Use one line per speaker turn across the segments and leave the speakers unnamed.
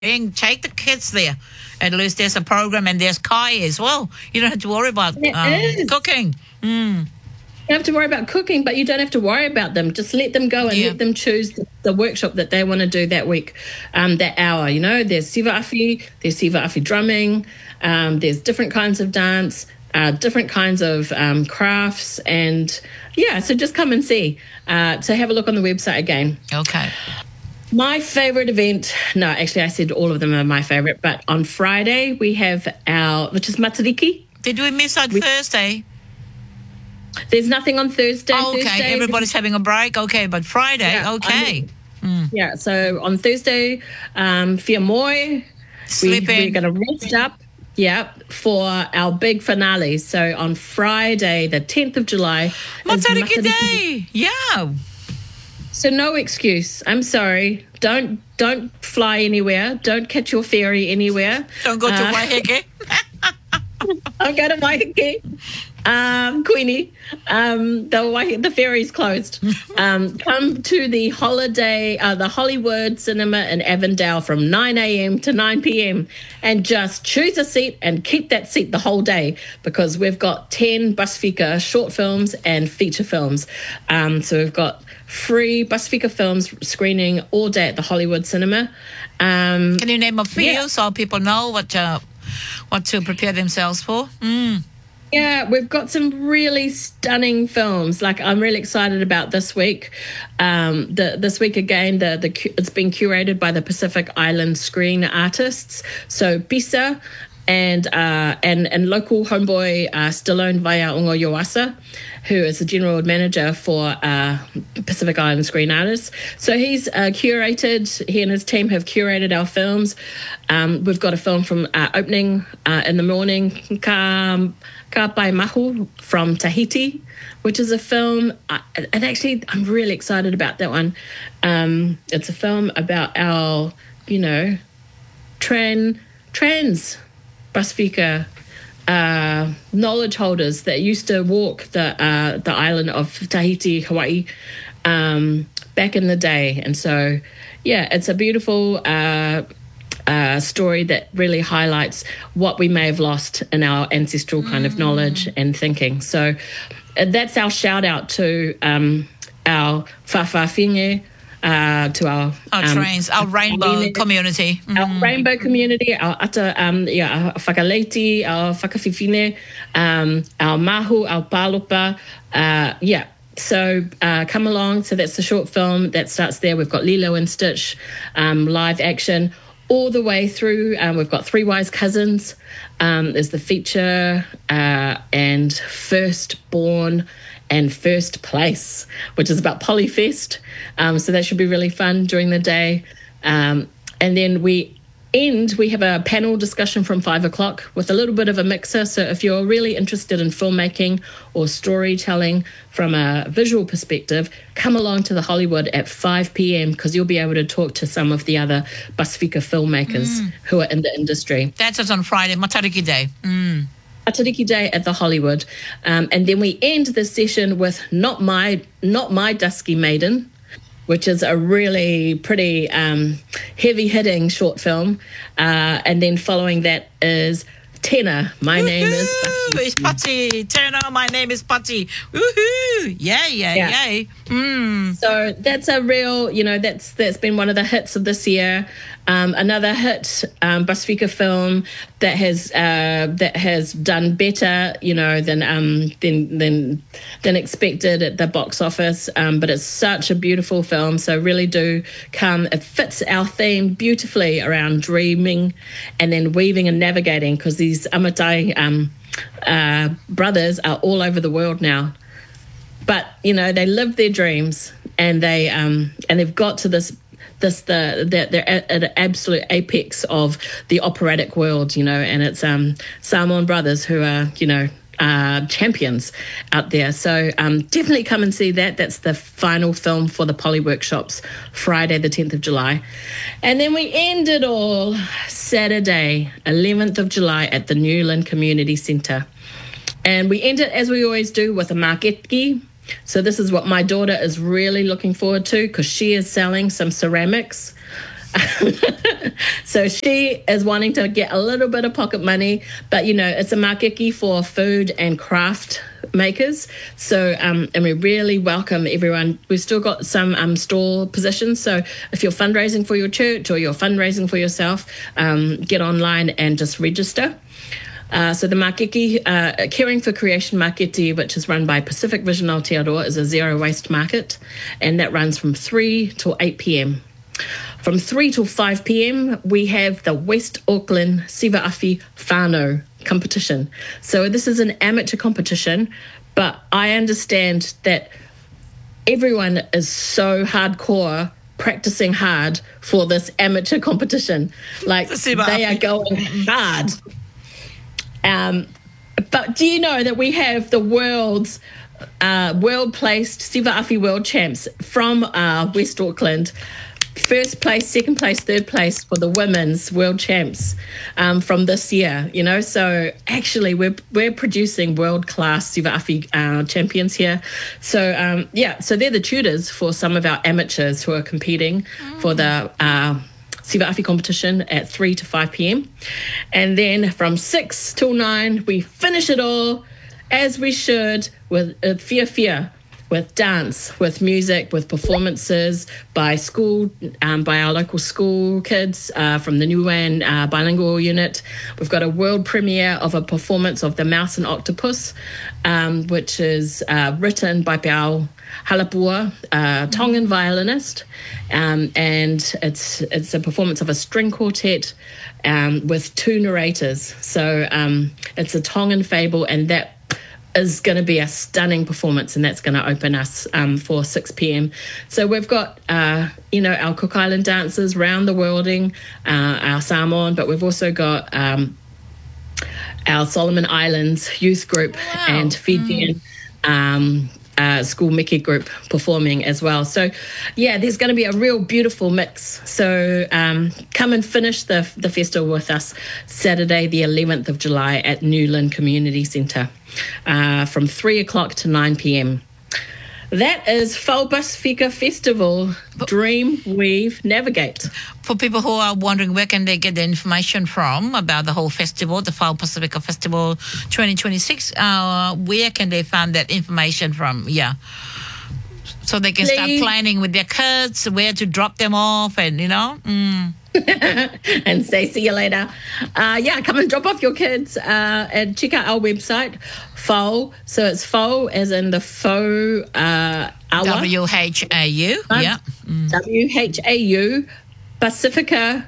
take the kids there. At least there's a program and there's Kai as well. You don't have to worry about cooking.
You have to worry about cooking, but you don't have to worry about them. Just let them go and let them choose the workshop that they want to do that week, that hour. You know, there's siva afi drumming. There's different kinds of dance, different kinds of crafts, and so just come and see. So have a look on the website again.
Okay.
My favourite event, no, actually I said all of them are my favourite, but on Friday we have which is Matariki.
Did we miss out Thursday?
There's nothing on Thursday.
Oh, okay,
Thursday,
everybody's having a break. Okay, but Friday, okay.
Yeah, so on Thursday, Fia Moi, we're going to rest up. Yeah, for our big finale. So on Friday, the 10th of July.
Matariki Day. Yeah.
So no excuse. I'm sorry. Don't fly anywhere. Don't catch your ferry anywhere.
Don't go to Waiheke.
Don't go to Waiheke. Queenie, the ferry's closed. Come to the Hollywood Cinema in Avondale from 9 a.m. to 9 p.m. and just choose a seat and keep that seat the whole day, because we've got 10 Pasifika short films and feature films. So we've got free Pasifika films screening all day at the Hollywood Cinema.
Can you name a few so people know what to prepare themselves for?
Yeah, we've got some really stunning films. Like, I'm really excited about this week. This week again, it's been curated by the Pacific Island Screen Artists. So Pisa and local homeboy Stallone Vaya Ungo Yoasa, who is the general manager for Pacific Island Screen Artists. So he and his team have curated our films. We've got a film from opening in the morning, Ka Pai Mahu from Tahiti, which is a film, and actually I'm really excited about that one. It's a film about our, trans Pasifika knowledge holders that used to walk the island of Tahiti, Hawaii, back in the day. And so, it's a beautiful story that really highlights what we may have lost in our ancestral kind of knowledge and thinking. So that's our shout out to our whawhawhinge, to our
trains, our rainbow community.
Our rainbow community, our ata, our whakaleiti, our whakawhiwhine, our mahu, our palopa, So come along. So that's the short film that starts there. We've got Lilo and Stitch, live action, all the way through. We've got Three Wise Cousins. There's the feature and Firstborn and First Place, which is about Polyfest. So that should be really fun during the day. And then we have a panel discussion from 5:00 with a little bit of a mixer. So if you're really interested in filmmaking or storytelling from a visual perspective, come along to the Hollywood at 5 p.m. because you'll be able to talk to some of the other Pasifika filmmakers who are in the industry.
That's us on Friday, Matariki Day.
Matariki Day at the Hollywood. And then we end the session with Not My Dusky Maiden, which is a really pretty heavy-hitting short film. And then following that is Tena, My Name is Pati.
It's Pati. Tena, My Name is Pati. Woohoo! Yay.
So that's a real, that's been one of the hits of this year. Another hit Pasifika film that has done better, than expected at the box office. But it's such a beautiful film, so really do come. It fits our theme beautifully around dreaming and then weaving and navigating, because these Amatai brothers are all over the world now. But they live their dreams, and they've got to they're at an absolute apex of the operatic world, and it's Samoan brothers who are, champions out there. So definitely come and see that. That's the final film for the Poly Workshops, Friday the 10th of July. And then we end it all Saturday, 11th of July at the Newland Community Centre. And we end it, as we always do, with a maketki. So this is what my daughter is really looking forward to, because she is selling some ceramics So she is wanting to get a little bit of pocket money, but it's a makiki for food and craft makers. So and we really welcome everyone. We've still got some store positions, so if you're fundraising for your church or you're fundraising for yourself, get online and just register. So the Makiki, Caring for Creation Maketi, which is run by Pacific Vision Aotearoa, is a zero waste market, and that runs from 3 till 8 p.m. From 3 till 5 p.m, we have the West Auckland Siva Afi Whānau competition. So this is an amateur competition, but I understand that everyone is so hardcore practicing hard for this amateur competition. Like, they are going hard. But do you know that we have the world's world-placed Siva Afi world champs from West Auckland? First place, second place, third place for the women's world champs from this year, So actually we're producing world-class Siva Afi champions here. So, so they're the tutors for some of our amateurs who are competing for the Siva Afi competition at 3 to 5 p.m. And then from 6 till 9, we finish it all as we should with Fia, with dance, with music, with performances by our local school kids from the Niuan bilingual unit. We've got a world premiere of a performance of The Mouse and Octopus, which is written by Pao Halapua, Tongan violinist, and it's a performance of a string quartet with 2 narrators. So it's a Tongan fable, and that is going to be a stunning performance, and that's going to open us for 6 p.m. So we've got, our Cook Island dancers round the worlding, our Samoan, but we've also got our Solomon Islands youth group and Fijian school Mickey group performing as well. So, there's going to be a real beautiful mix. So come and finish the festival with us Saturday, the 11th of July at Newland Community Centre from 3 o'clock to 9 p.m. That is Fau Pasifika Festival, Dream, Weave, Navigate.
For people who are wondering where can they get the information from about the whole festival, the Fau Pasifika Festival 2026, where can they find that information from? Yeah. So they can start planning with their kids, where to drop them off and,
and say, see you later. Come and drop off your kids and check out our website, Fau. So it's Fau as in the faux awa.
WHAU. Yeah.
WHAU, Pacifica,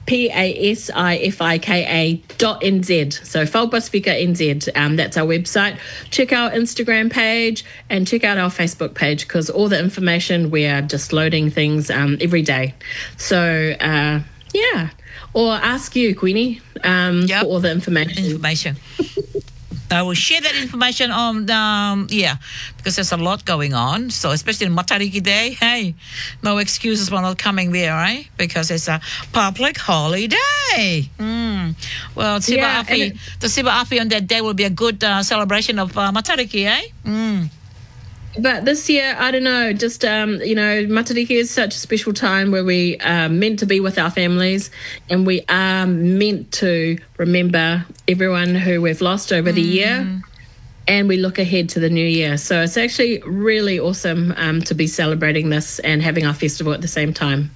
PASIFIKA.NZ. So Fau Pasifika NZ. That's our website. Check our Instagram page and check out our Facebook page, because all the information, we are just loading things every day. So, or ask you, Queenie, for all the information.
I will share that information on, because there's a lot going on. So especially on Matariki Day, hey, no excuses for not coming there, right? Because it's a public holiday. Well, the Siva Afi on that day will be a good celebration of Matariki, eh?
But this year, I don't know, just, Matariki is such a special time where we are meant to be with our families, and we are meant to remember everyone who we've lost over the year, and we look ahead to the new year. So it's actually really awesome to be celebrating this and having our festival at the same time.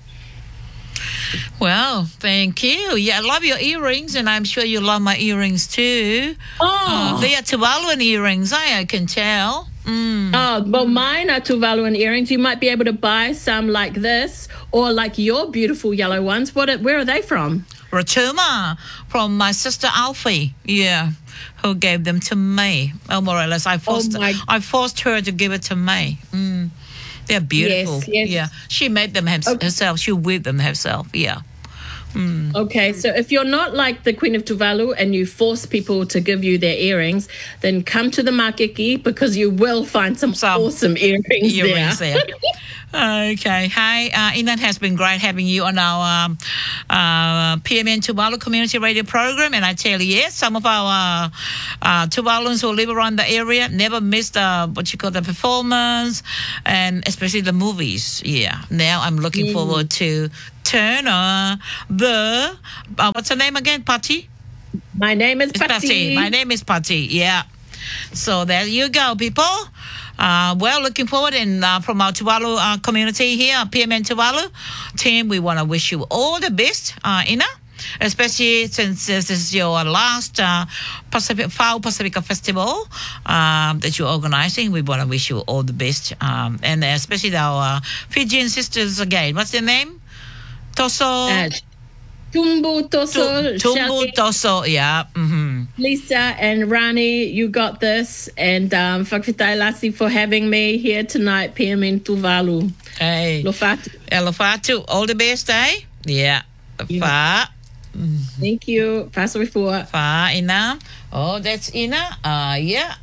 Well, thank you. Yeah, I love your earrings, and I'm sure you love my earrings too. They are Tuvaluan earrings, I can tell.
Oh, well, mine are Tuvaluan earrings. You might be able to buy some like this, or like your beautiful yellow ones. Where are they from?
Rotuma, from my sister Alfie. Yeah, who gave them to me. Oh, more or less, I forced her to give it to me. They're beautiful.
Yes.
Yeah, she made them herself. She weaved them herself. Yeah.
Okay, so if you're not like the Queen of Tuvalu and you force people to give you their earrings, then come to the Makiki, because you will find some awesome earrings there.
Okay. Hi, Inan, has been great having you on our PMN Tuvalu Community Radio program. And I tell you, yes, some of our Tuvaluans who live around the area never miss the performance, and especially the movies. Yeah. Now I'm looking forward to turn the what's her name again? Patty?
My name is
It's
Patty.
My name is Patty. Yeah. So there you go, people. Well, looking forward, and from our Tuvalu community here, PMN Tuvalu team, we want to wish you all the best, Ina. Especially since this is your last FAO Pacifica Festival that you're organizing. We want to wish you all the best. And especially our Fijian sisters again. What's their name? Toso.
Tumbu Toso.
Tumbu Toso, yeah. Mm-hmm.
Lisa and Rani, you got this. And Whakawhitai Lasi for having me here tonight, PMN Tuvalu.
Hey.
Lofatu.
Lofatu. All the best, eh? Yeah. Fa.
Thank you. Pass report.
Fa, Ina. Oh, that's Ina. Yeah.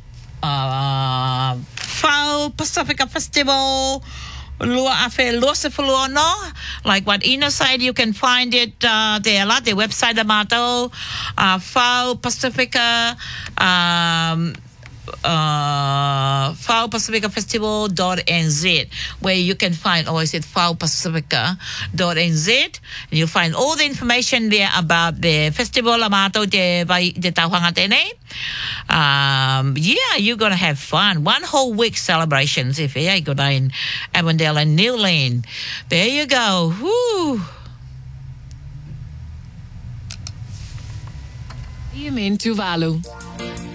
FAO Pacifica Festival. Lua afe lua se fulua no. Like what Ina said, you can find it there la the website amato FAO Pacifica FAO Pacifica Festival.nz, where you can find, or is it FAO Pacifica.nz, and you'll find all the information there about the festival amato de Tauhanga Tene. Yeah, you're gonna have fun. 1 whole week celebrations if you go down in Avondale and New Lane. There you go. Woo.
PMN Tuvalu.